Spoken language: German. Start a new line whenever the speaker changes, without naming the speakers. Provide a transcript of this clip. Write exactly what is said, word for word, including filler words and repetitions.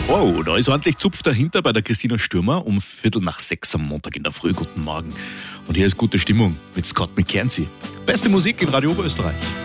Wow, da ist ordentlich Zupf dahinter bei der Christina Stürmer um Viertel nach sechs am Montag in der Früh. Guten Morgen. Und hier ist gute Stimmung mit Scott McKenzie. Beste Musik in Radio Oberösterreich.